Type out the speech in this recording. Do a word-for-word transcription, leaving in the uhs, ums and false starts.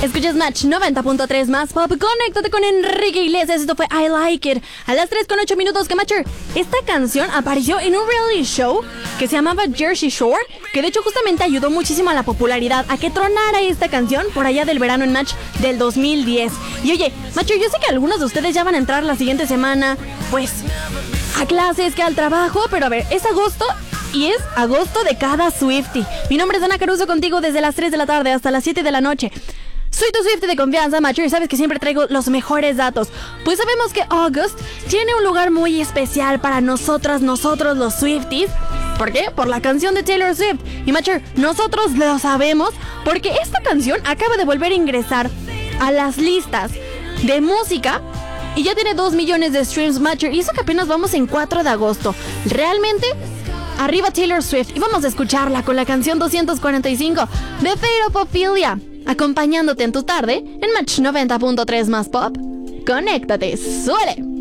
Escuchas Match noventa punto tres más pop. Conéctate con Enrique Iglesias. Esto fue I Like It. A las tres con ocho minutos que Matcher. Esta canción apareció en un reality show que se llamaba Jersey Shore, que de hecho justamente ayudó muchísimo a la popularidad, a que tronara esta canción por allá del verano en Match del dos mil diez. Y oye, Matcher, yo sé que algunos de ustedes ya van a entrar la siguiente semana, pues, a clases, que al trabajo, pero a ver, es agosto. Y es agosto de cada Swiftie. Mi nombre es Ana Caruso, contigo desde las tres de la tarde hasta las siete de la noche. Soy tu Swiftie de confianza, Matcher, y sabes que siempre traigo los mejores datos. Pues sabemos que August tiene un lugar muy especial para nosotras, nosotros los Swifties. ¿Por qué? Por la canción de Taylor Swift. Y Matcher, nosotros lo sabemos porque esta canción acaba de volver a ingresar a las listas de música y ya tiene dos millones de streams, Matcher. Y eso que apenas vamos en cuatro de agosto. Realmente, arriba Taylor Swift. Y vamos a escucharla con la canción doscientos cuarenta y cinco de Fate of Ophelia, acompañándote en tu tarde en Match noventa punto tres más pop. Conéctate, suele.